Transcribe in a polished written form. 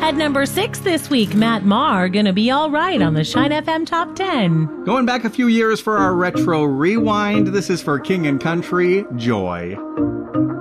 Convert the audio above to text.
At number 6 this week, Matt Maher, Gonna Be Alright on the Shine FM Top 10. Going back a few years for our Retro Rewind, this is for King and Country, Joy.